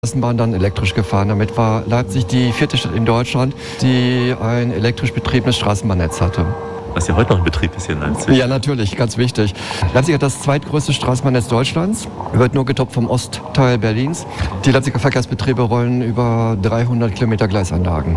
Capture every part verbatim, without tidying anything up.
Straßenbahn dann elektrisch gefahren. Damit war Leipzig die vierte Stadt in Deutschland, die ein elektrisch betriebenes Straßenbahnnetz hatte. Was ja heute noch in Betrieb ist hier in Leipzig. Ja, natürlich, ganz wichtig. Leipzig hat das zweitgrößte Straßenbahnnetz Deutschlands, wird nur getoppt vom Ostteil Berlins. Die Leipziger Verkehrsbetriebe rollen über dreihundert Kilometer Gleisanlagen.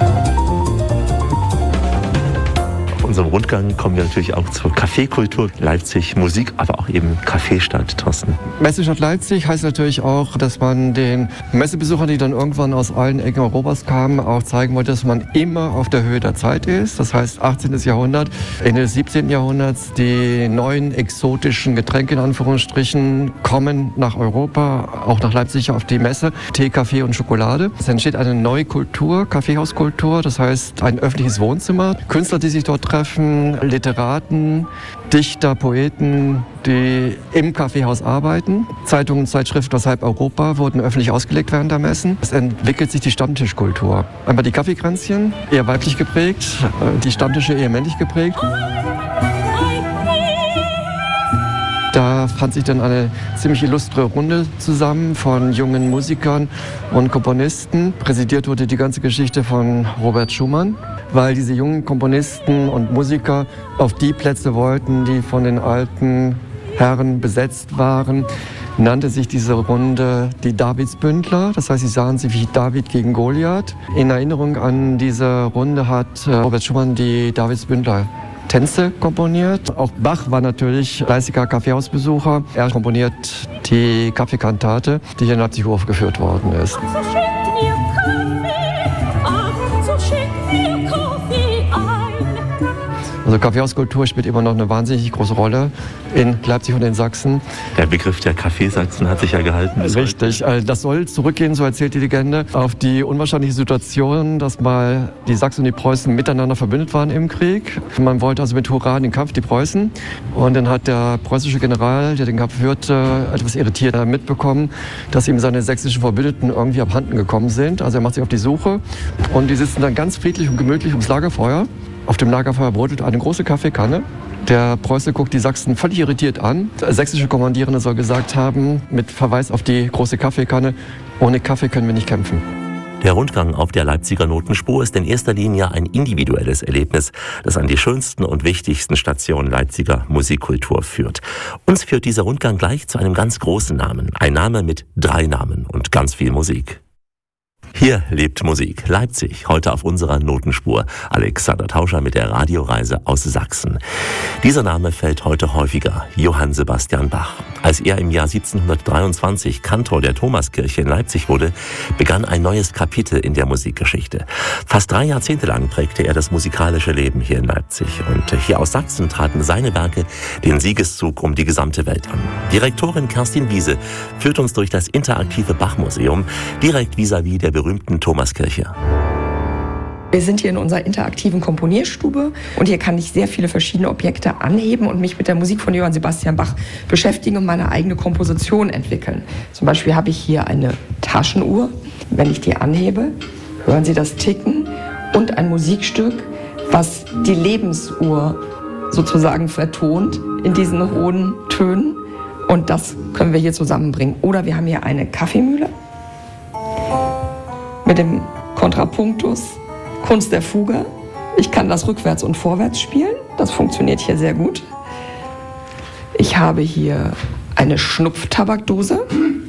Auf unserem Rundgang kommen wir natürlich auch zur Kaffeekultur Leipzig, Musik, aber auch eben Kaffeestadt, Thorsten. Messestadt Leipzig heißt natürlich auch, dass man den Messebesuchern, die dann irgendwann aus allen Ecken Europas kamen, auch zeigen wollte, dass man immer auf der Höhe der Zeit ist. Das heißt achtzehnten. Jahrhundert, Ende des siebzehnten. Jahrhunderts, die neuen exotischen Getränke in Anführungsstrichen kommen nach Europa, auch nach Leipzig auf die Messe. Tee, Kaffee und Schokolade. Es entsteht eine neue Kultur, Kaffeehauskultur, das heißt ein öffentliches Wohnzimmer. Künstler, die sich dort treffen, Literaten, Dichter, Poeten, die im Kaffeehaus arbeiten. Zeitungen, Zeitschriften aus halb Europa wurden öffentlich ausgelegt während der Messen. Es entwickelt sich die Stammtischkultur. Einmal die Kaffeekränzchen, eher weiblich geprägt, die Stammtische eher männlich geprägt. Da fand sich dann eine ziemlich illustre Runde zusammen von jungen Musikern und Komponisten. Präsidiert wurde die ganze Geschichte von Robert Schumann, weil diese jungen Komponisten und Musiker auf die Plätze wollten, die von den alten Herren besetzt waren. Nannte sich diese Runde die Davidsbündler. Das heißt, sie sahen sich wie David gegen Goliath. In Erinnerung an diese Runde hat Robert Schumann die Davidsbündler Tänze komponiert. Auch Bach war natürlich fleißiger Kaffeehausbesucher. Er komponiert die Kaffeekantate, die hier in Leipzig aufgeführt worden ist. Also Kaffeehauskultur spielt immer noch eine wahnsinnig große Rolle in Leipzig und in Sachsen. Der Begriff der Kaffeesachsen hat sich ja gehalten. Richtig, heute. Das soll zurückgehen, so erzählt die Legende, auf die unwahrscheinliche Situation, dass mal die Sachsen und die Preußen miteinander verbündet waren im Krieg. Man wollte also mit Hurra in den Kampf, die Preußen. Und dann hat der preußische General, der den Kampf führte, etwas irritiert mitbekommen, dass ihm seine sächsischen Verbündeten irgendwie abhanden gekommen sind. Also er macht sich auf die Suche und die sitzen dann ganz friedlich und gemütlich ums Lagerfeuer. Auf dem Lagerfeuer brodelt eine große Kaffeekanne. Der Preuße guckt die Sachsen völlig irritiert an. Der sächsische Kommandierende soll gesagt haben, mit Verweis auf die große Kaffeekanne, ohne Kaffee können wir nicht kämpfen. Der Rundgang auf der Leipziger Notenspur ist in erster Linie ein individuelles Erlebnis, das an die schönsten und wichtigsten Stationen Leipziger Musikkultur führt. Uns führt dieser Rundgang gleich zu einem ganz großen Namen. Ein Name mit drei Namen und ganz viel Musik. Hier lebt Musik. Leipzig, heute auf unserer Notenspur. Alexander Tauscher mit der Radioreise aus Sachsen. Dieser Name fällt heute häufiger. Johann Sebastian Bach. Als er im Jahr siebzehnhundertdreiundzwanzig Kantor der Thomaskirche in Leipzig wurde, begann ein neues Kapitel in der Musikgeschichte. Fast drei Jahrzehnte lang prägte er das musikalische Leben hier in Leipzig. Und hier aus Sachsen traten seine Werke den Siegeszug um die gesamte Welt an. Direktorin Kerstin Wiese führt uns durch das interaktive Bach-Museum, direkt vis-à-vis der berühmten Thomaskirche. Wir sind hier in unserer interaktiven Komponierstube und hier kann ich sehr viele verschiedene Objekte anheben und mich mit der Musik von Johann Sebastian Bach beschäftigen und meine eigene Komposition entwickeln. Zum Beispiel habe ich hier eine Taschenuhr. Wenn ich die anhebe, hören Sie das Ticken und ein Musikstück, was die Lebensuhr sozusagen vertont in diesen hohen Tönen. Und das können wir hier zusammenbringen. Oder wir haben hier eine Kaffeemühle mit dem Kontrapunktus, Kunst der Fuge. Ich kann das rückwärts und vorwärts spielen. Das funktioniert hier sehr gut. Ich habe hier eine Schnupftabakdose.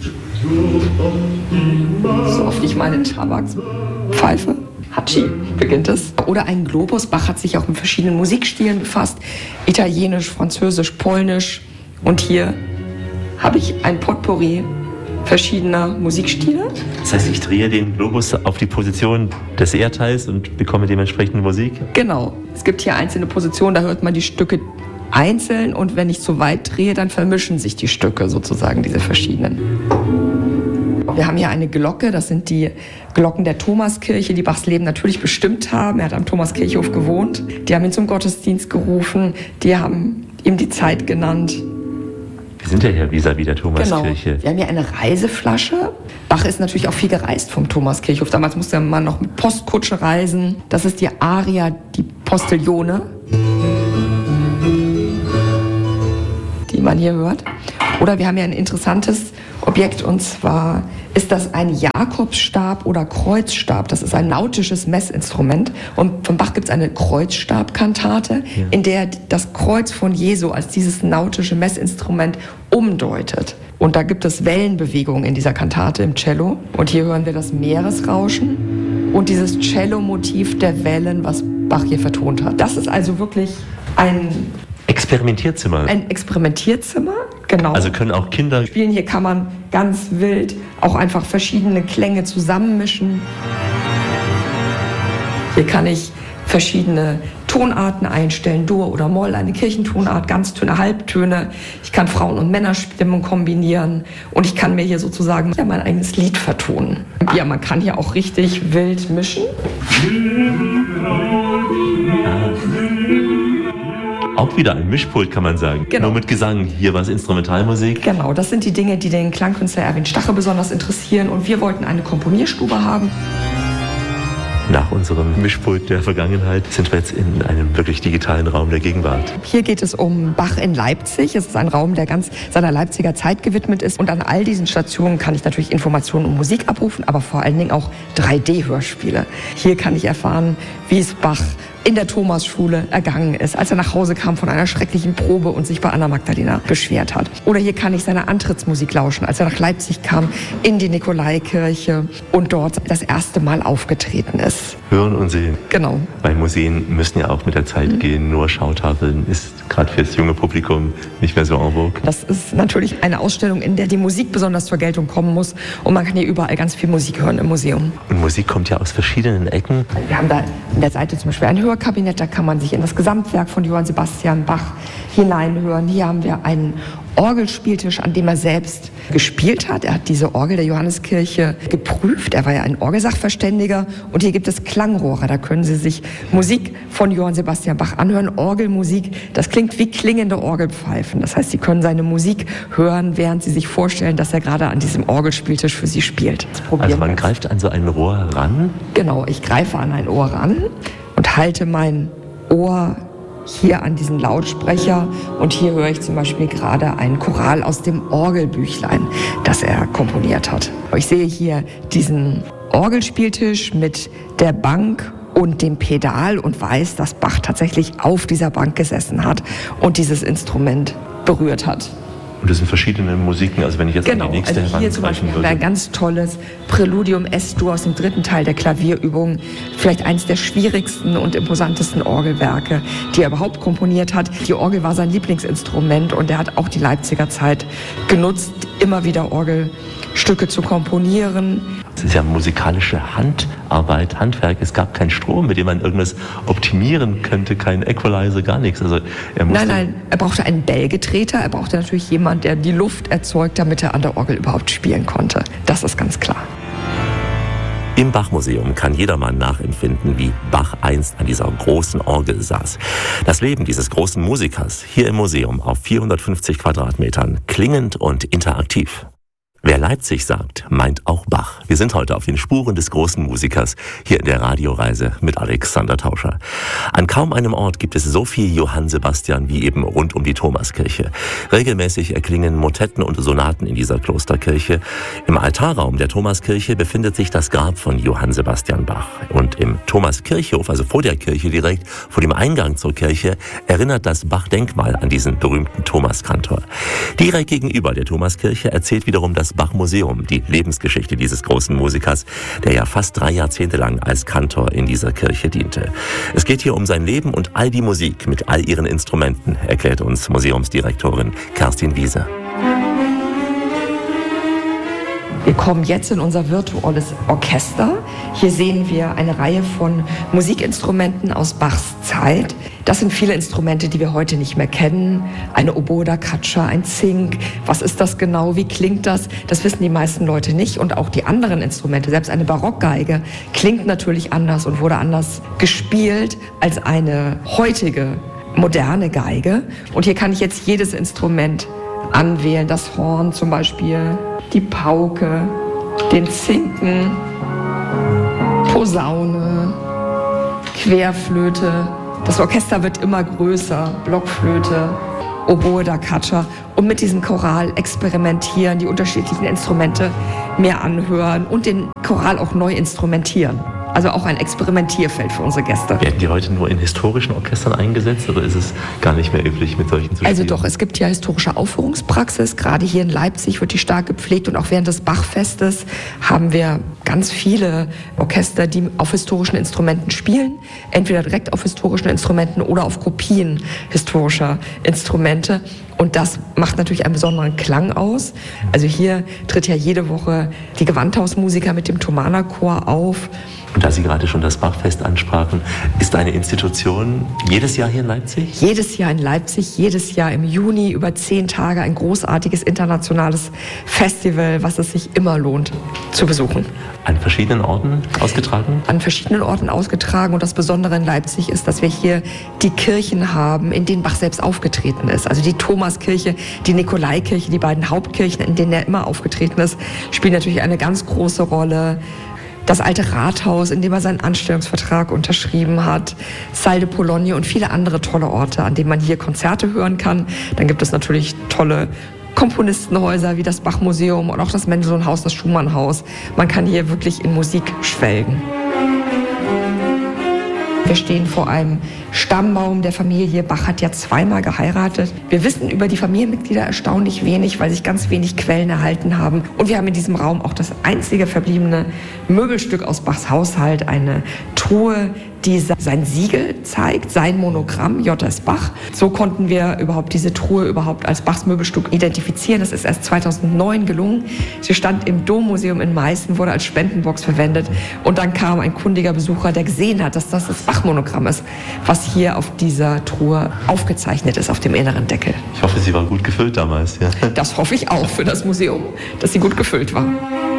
So oft ich meine Tabakspfeife. Hatschi beginnt es. Oder ein Globus. Bach hat sich auch mit verschiedenen Musikstilen befasst. Italienisch, Französisch, Polnisch. Und hier habe ich ein Potpourri verschiedener Musikstile. Das heißt, ich drehe den Globus auf die Position des Erdteils und bekomme dementsprechend Musik? Genau. Es gibt hier einzelne Positionen, da hört man die Stücke einzeln und wenn ich zu weit drehe, dann vermischen sich die Stücke sozusagen, diese verschiedenen. Wir haben hier eine Glocke, das sind die Glocken der Thomaskirche, die Bachs Leben natürlich bestimmt haben. Er hat am Thomaskirchhof gewohnt. Die haben ihn zum Gottesdienst gerufen, die haben ihm die Zeit genannt. Wir sind ja hier vis-à-vis der Thomaskirche. Genau. Wir haben hier eine Reiseflasche. Bach ist natürlich auch viel gereist vom Thomaskirchhof. Damals musste man noch mit Postkutsche reisen. Das ist die Aria, die Postillone, die man hier hört. Oder wir haben hier ein interessantes Objekt, und zwar ist das ein Jakobsstab oder Kreuzstab. Das ist ein nautisches Messinstrument. Und von Bach gibt es eine Kreuzstabkantate, ja, in der das Kreuz von Jesu als dieses nautische Messinstrument umdeutet. Und da gibt es Wellenbewegungen in dieser Kantate im Cello. Und hier hören wir das Meeresrauschen und dieses Cello-Motiv der Wellen, was Bach hier vertont hat. Das ist also wirklich ein Experimentierzimmer. Ein Experimentierzimmer, genau. Also können auch Kinder spielen. Hier kann man ganz wild auch einfach verschiedene Klänge zusammenmischen. Hier kann ich verschiedene Tonarten einstellen, Dur oder Moll, eine Kirchentonart, Ganztöne, Halbtöne. Ich kann Frauen- und Männerstimmen kombinieren und ich kann mir hier sozusagen ja, mein eigenes Lied vertonen. Ja, man kann hier auch richtig wild mischen. Auch wieder ein Mischpult, kann man sagen. Genau. Nur mit Gesang. Hier war es Instrumentalmusik. Genau, das sind die Dinge, die den Klangkünstler Erwin Stache besonders interessieren. Und wir wollten eine Komponierstube haben. Nach unserem Mischpult der Vergangenheit sind wir jetzt in einem wirklich digitalen Raum der Gegenwart. Hier geht es um Bach in Leipzig. Es ist ein Raum, der ganz seiner Leipziger Zeit gewidmet ist. Und an all diesen Stationen kann ich natürlich Informationen und Musik abrufen, aber vor allen Dingen auch drei D Hörspiele. Hier kann ich erfahren, wie es Bach in der Thomasschule ergangen ist, als er nach Hause kam von einer schrecklichen Probe und sich bei Anna Magdalena beschwert hat. Oder hier kann ich seiner Antrittsmusik lauschen, als er nach Leipzig kam, in die Nikolaikirche und dort das erste Mal aufgetreten ist. Hören und sehen. Genau. Weil Museen müssen ja auch mit der Zeit mhm. gehen. Nur Schautafeln ist gerade für das junge Publikum nicht mehr so en vogue. Das ist natürlich eine Ausstellung, in der die Musik besonders zur Geltung kommen muss. Und man kann hier überall ganz viel Musik hören im Museum. Und Musik kommt ja aus verschiedenen Ecken. Wir haben da an der Seite zum Beispiel ein Hörkabinett, da kann man sich in das Gesamtwerk von Johann Sebastian Bach hineinhören. Hier haben wir einen Orgelspieltisch, an dem er selbst gespielt hat. Er hat diese Orgel der Johanneskirche geprüft. Er war ja ein Orgelsachverständiger. Und hier gibt es Klangrohre. Da können Sie sich Musik von Johann Sebastian Bach anhören. Orgelmusik, das klingt wie klingende Orgelpfeifen. Das heißt, Sie können seine Musik hören, während Sie sich vorstellen, dass er gerade an diesem Orgelspieltisch für Sie spielt. Also man greift an so ein Rohr ran? Genau, ich greife an ein Ohr ran und halte mein Ohr hier an diesen Lautsprecher, und hier höre ich zum Beispiel gerade einen Choral aus dem Orgelbüchlein, das er komponiert hat. Ich sehe hier diesen Orgelspieltisch mit der Bank und dem Pedal und weiß, dass Bach tatsächlich auf dieser Bank gesessen hat und dieses Instrument berührt hat. Und das sind verschiedene Musiken, also wenn ich jetzt genau, an die nächste also hier zum Beispiel würde. haben wir ein ganz tolles Präludium S-Dur aus dem dritten Teil der Klavierübung. Vielleicht eines der schwierigsten und imposantesten Orgelwerke, die er überhaupt komponiert hat. Die Orgel war sein Lieblingsinstrument und er hat auch die Leipziger Zeit genutzt, immer wieder Orgelstücke zu komponieren. Das ist ja musikalische Handarbeit, Handwerk. Es gab keinen Strom, mit dem man irgendwas optimieren könnte, kein Equalizer, gar nichts. Also er musste nein, nein, er brauchte einen Bellgetreter, er brauchte natürlich jemanden, der die Luft erzeugt, damit er an der Orgel überhaupt spielen konnte. Das ist ganz klar. Im Bach-Museum kann jedermann nachempfinden, wie Bach einst an dieser großen Orgel saß. Das Leben dieses großen Musikers hier im Museum auf vierhundertfünfzig Quadratmetern, klingend und interaktiv. Wer Leipzig sagt, meint auch Bach. Wir sind heute auf den Spuren des großen Musikers hier in der Radioreise mit Alexander Tauscher. An kaum einem Ort gibt es so viel Johann Sebastian wie eben rund um die Thomaskirche. Regelmäßig erklingen Motetten und Sonaten in dieser Klosterkirche. Im Altarraum der Thomaskirche befindet sich das Grab von Johann Sebastian Bach. Und im Thomaskirchhof, also vor der Kirche direkt, vor dem Eingang zur Kirche, erinnert das Bach-Denkmal an diesen berühmten Thomaskantor. Direkt gegenüber der Thomaskirche erzählt wiederum das Bach-Museum die Lebensgeschichte dieses großen Musikers, der ja fast drei Jahrzehnte lang als Kantor in dieser Kirche diente. Es geht hier um sein Leben und all die Musik mit all ihren Instrumenten, erklärt uns Museumsdirektorin Kerstin Wiese. Wir kommen jetzt in unser virtuelles Orchester. Hier sehen wir eine Reihe von Musikinstrumenten aus Bachs Zeit. Das sind viele Instrumente, die wir heute nicht mehr kennen. Eine Oboe da caccia, ein Zink. Was ist das genau? Wie klingt das? Das wissen die meisten Leute nicht. Und auch die anderen Instrumente, selbst eine Barockgeige, klingt natürlich anders und wurde anders gespielt als eine heutige moderne Geige. Und hier kann ich jetzt jedes Instrument anwählen. Das Horn zum Beispiel, die Pauke, den Zinken, Posaune, Querflöte. Das Orchester wird immer größer, Blockflöte. Oboe da Caccia und mit diesem Choral experimentieren, die unterschiedlichen Instrumente mehr anhören und den Choral auch neu instrumentieren. Also auch ein Experimentierfeld für unsere Gäste. Werden die heute nur in historischen Orchestern eingesetzt oder ist es gar nicht mehr üblich, mit solchen zu spielen? Also doch, es gibt ja historische Aufführungspraxis. Gerade hier in Leipzig wird die stark gepflegt und auch während des Bachfestes haben wir ganz viele Orchester, die auf historischen Instrumenten spielen. Entweder direkt auf historischen Instrumenten oder auf Kopien historischer Instrumente. Und das macht natürlich einen besonderen Klang aus. Also hier tritt ja jede Woche die Gewandhausmusiker mit dem Thomanerchor auf. Und da Sie gerade schon das Bachfest ansprachen, ist eine Institution jedes Jahr hier in Leipzig? Jedes Jahr in Leipzig, jedes Jahr im Juni über zehn Tage ein großartiges internationales Festival, was es sich immer lohnt zu besuchen. An verschiedenen Orten ausgetragen? An verschiedenen Orten ausgetragen. Und das Besondere in Leipzig ist, dass wir hier die Kirchen haben, in denen Bach selbst aufgetreten ist. Also die Thomaskirche, die Nikolaikirche, die beiden Hauptkirchen, in denen er immer aufgetreten ist, spielen natürlich eine ganz große Rolle. Das alte Rathaus, in dem er seinen Anstellungsvertrag unterschrieben hat, Salle de Pologne und viele andere tolle Orte, an denen man hier Konzerte hören kann. Dann gibt es natürlich tolle Komponistenhäuser wie das Bachmuseum und auch das Mendelssohn-Haus, das Schumann-Haus. Man kann hier wirklich in Musik schwelgen. Wir stehen vor einem Stammbaum der Familie. Bach hat ja zweimal geheiratet. Wir wissen über die Familienmitglieder erstaunlich wenig, weil sich ganz wenig Quellen erhalten haben. Und wir haben in diesem Raum auch das einzige verbliebene Möbelstück aus Bachs Haushalt, eine Truhe, die sein Siegel zeigt, sein Monogramm, J S Bach. So konnten wir überhaupt diese Truhe überhaupt als Bachs Möbelstück identifizieren. Das ist erst zweitausendneun gelungen. Sie stand im Dommuseum in Meißen, wurde als Spendenbox verwendet. Und dann kam ein kundiger Besucher, der gesehen hat, dass das das Bach-Monogramm ist, was hier auf dieser Truhe aufgezeichnet ist, auf dem inneren Deckel. Ich hoffe, sie war gut gefüllt damals. Ja. Das hoffe ich auch für das Museum, dass sie gut gefüllt war.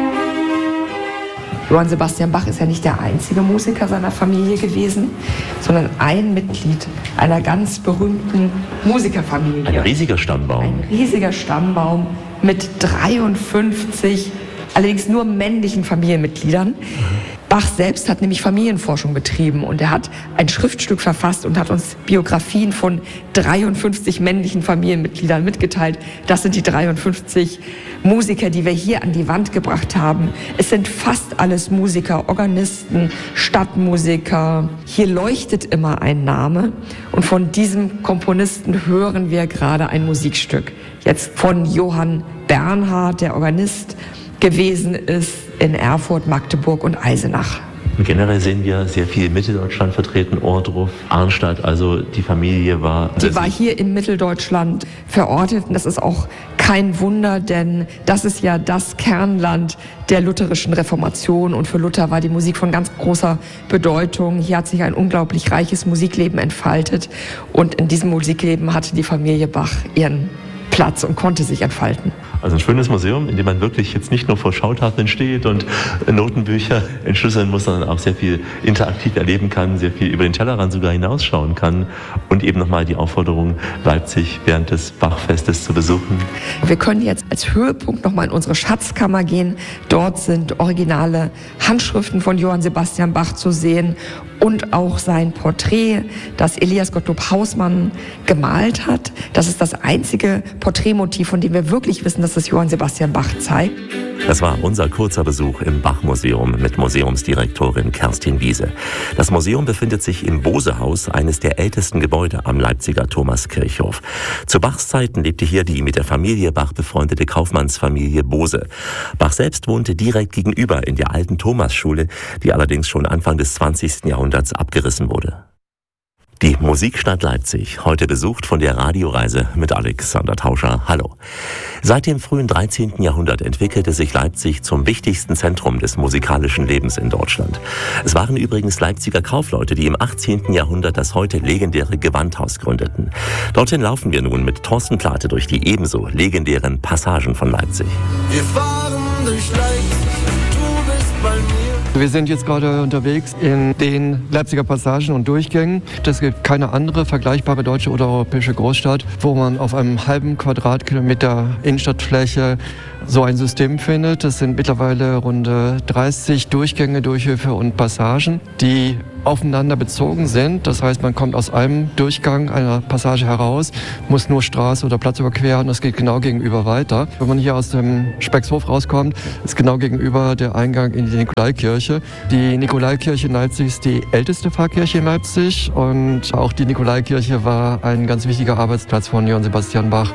Johann Sebastian Bach ist ja nicht der einzige Musiker seiner Familie gewesen, sondern ein Mitglied einer ganz berühmten Musikerfamilie. Ein riesiger Stammbaum. Ein riesiger Stammbaum mit dreiundfünfzig, allerdings nur männlichen Familienmitgliedern. Mhm. Bach selbst hat nämlich Familienforschung betrieben und er hat ein Schriftstück verfasst und hat uns Biografien von dreiundfünfzig männlichen Familienmitgliedern mitgeteilt. Das sind die dreiundfünfzig Musiker, die wir hier an die Wand gebracht haben. Es sind fast alles Musiker, Organisten, Stadtmusiker. Hier leuchtet immer ein Name und von diesem Komponisten hören wir gerade ein Musikstück. Jetzt von Johann Bernhard, der Organist gewesen ist in Erfurt, Magdeburg und Eisenach. Und generell sehen wir sehr viel in Mitteldeutschland vertreten, Ohrdruf, Arnstadt, also die Familie war... Die war hier in Mitteldeutschland verortet und das ist auch kein Wunder, denn das ist ja das Kernland der lutherischen Reformation und für Luther war die Musik von ganz großer Bedeutung. Hier hat sich ein unglaublich reiches Musikleben entfaltet und in diesem Musikleben hatte die Familie Bach ihren Platz und konnte sich entfalten. Also ein schönes Museum, in dem man wirklich jetzt nicht nur vor Schautafeln steht und Notenbücher entschlüsseln muss, sondern auch sehr viel interaktiv erleben kann, sehr viel über den Tellerrand sogar hinausschauen kann und eben nochmal die Aufforderung, Leipzig während des Bachfestes zu besuchen. Wir können jetzt als Höhepunkt nochmal in unsere Schatzkammer gehen. Dort sind originale Handschriften von Johann Sebastian Bach zu sehen und auch sein Porträt, das Elias Gottlob Hausmann gemalt hat. Das ist das einzige Porträtmotiv, von dem wir wirklich wissen, dass es Johann Sebastian Bach zeigt. Das war unser kurzer Besuch im Bach-Museum mit Museumsdirektorin Kerstin Wiese. Das Museum befindet sich im Bose-Haus, eines der ältesten Gebäude am Leipziger Thomaskirchhof. Zu Bachs Zeiten lebte hier die mit der Familie Bach befreundete Kaufmannsfamilie Bose. Bach selbst wohnte direkt gegenüber in der alten Thomasschule, die allerdings schon Anfang des zwanzigsten Jahrhunderts abgerissen wurde. Die Musikstadt Leipzig, heute besucht von der Radioreise mit Alexander Tauscher. Hallo. Seit dem frühen dreizehnten Jahrhundert entwickelte sich Leipzig zum wichtigsten Zentrum des musikalischen Lebens in Deutschland. Es waren übrigens Leipziger Kaufleute, die im achtzehnten Jahrhundert das heute legendäre Gewandhaus gründeten. Dorthin laufen wir nun mit Thorsten Plate durch die ebenso legendären Passagen von Leipzig. Wir fahren durch Leipzig, du bist bei mir. Wir sind jetzt gerade unterwegs in den Leipziger Passagen und Durchgängen. Es gibt keine andere vergleichbare deutsche oder europäische Großstadt, wo man auf einem halben Quadratkilometer Innenstadtfläche so ein System findet. Es sind mittlerweile rund dreißig Durchgänge, Durchhöfe und Passagen, die aufeinander bezogen sind. Das heißt, man kommt aus einem Durchgang einer Passage heraus, muss nur Straße oder Platz überqueren und es geht genau gegenüber weiter. Wenn man hier aus dem Speckshof rauskommt, ist genau gegenüber der Eingang in die Nikolaikirche. Die Nikolaikirche in Leipzig ist die älteste Pfarrkirche in Leipzig und auch die Nikolaikirche war ein ganz wichtiger Arbeitsplatz von Johann Sebastian Bach.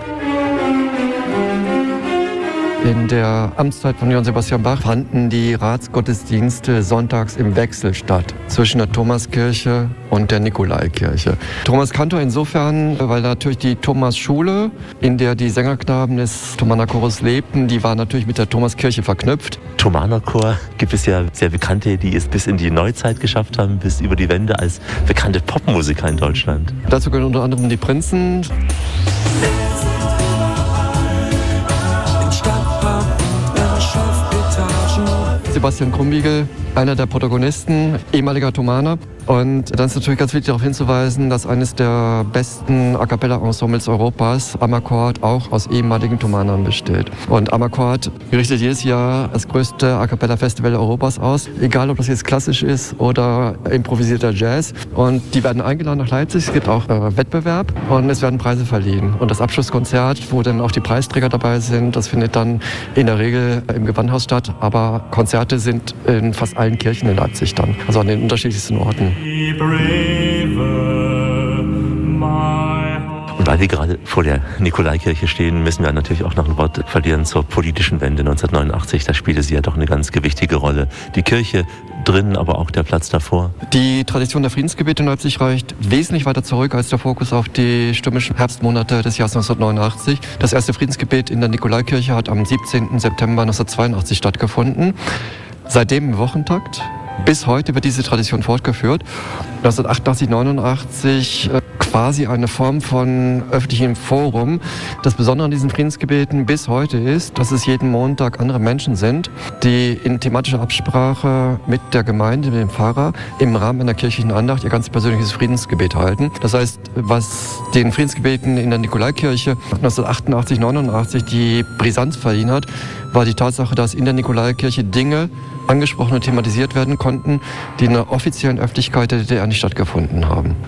In der Amtszeit von Johann Sebastian Bach fanden die Ratsgottesdienste sonntags im Wechsel statt zwischen der Thomaskirche und der Nikolaikirche. Thomas Kantor insofern, weil natürlich die Thomasschule, in der die Sängerknaben des Thomanerchores lebten, die war natürlich mit der Thomaskirche verknüpft. Thomanerchor gibt es ja sehr bekannte, die es bis in die Neuzeit geschafft haben, bis über die Wende als bekannte Popmusiker in Deutschland. Dazu gehören unter anderem die Prinzen. Sebastian Krumbiegel, einer der Protagonisten, ehemaliger Thomaner. Und dann ist natürlich ganz wichtig darauf hinzuweisen, dass eines der besten A Cappella-Ensembles Europas, Amakord, auch aus ehemaligen Thomanern besteht. Und Amakord richtet jedes Jahr das größte A Cappella-Festival Europas aus, egal ob das jetzt klassisch ist oder improvisierter Jazz. Und die werden eingeladen nach Leipzig, es gibt auch äh, Wettbewerb und es werden Preise verliehen. Und das Abschlusskonzert, wo dann auch die Preisträger dabei sind, das findet dann in der Regel im Gewandhaus statt, aber Konzerte sind in fast allen Kirchen in Leipzig dann, also an den unterschiedlichsten Orten. Und weil wir gerade vor der Nikolaikirche stehen, müssen wir natürlich auch noch ein Wort verlieren zur politischen Wende neunzehnhundertneunundachtzig. Da spielte sie ja doch eine ganz gewichtige Rolle. Die Kirche drin, aber auch der Platz davor. Die Tradition der Friedensgebete in Leipzig reicht wesentlich weiter zurück als der Fokus auf die stürmischen Herbstmonate des Jahres neunzehnhundertneunundachtzig. Das erste Friedensgebet in der Nikolaikirche hat am siebzehnten September neunzehnhundertzweiundachtzig stattgefunden. Seitdem im Wochentakt. Bis heute wird diese Tradition fortgeführt. neunzehnhundertachtundachtzig, neunundachtzig äh, quasi eine Form von öffentlichem Forum. Das Besondere an diesen Friedensgebeten bis heute ist, dass es jeden Montag andere Menschen sind, die in thematischer Absprache mit der Gemeinde, mit dem Pfarrer, im Rahmen einer kirchlichen Andacht ihr ganz persönliches Friedensgebet halten. Das heißt, was den Friedensgebeten in der Nikolaikirche neunzehnhundertachtundachtzig, neunundachtzig die Brisanz verliehen hat, war die Tatsache, dass in der Nikolaikirche Dinge angesprochen und thematisiert werden konnten, die in der offiziellen Öffentlichkeit der D D R nicht stattgefunden haben.